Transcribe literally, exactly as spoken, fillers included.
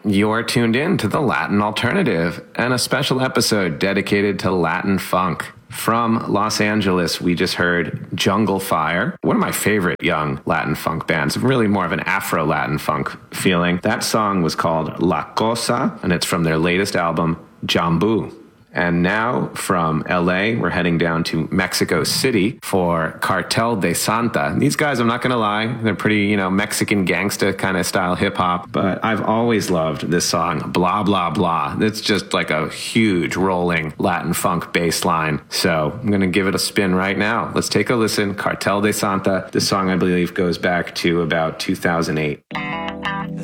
You're tuned in to the Latin Alternative and a special episode dedicated to Latin funk. From Los Angeles, we just heard Jungle Fire, one of my favorite young Latin funk bands, really more of an Afro-Latin funk feeling. That song was called La Cosa, and it's from their latest album, Jambu. And now from L A, we're heading down to Mexico City for Cartel de Santa. These guys, I'm not going to lie, they're pretty, you know, Mexican gangsta kind of style hip hop, but I've always loved this song, Blah, Blah, Blah. It's just like a huge rolling Latin funk bass line. So I'm going to give it a spin right now. Let's take a listen. Cartel de Santa. This song, I believe, goes back to about two thousand eight.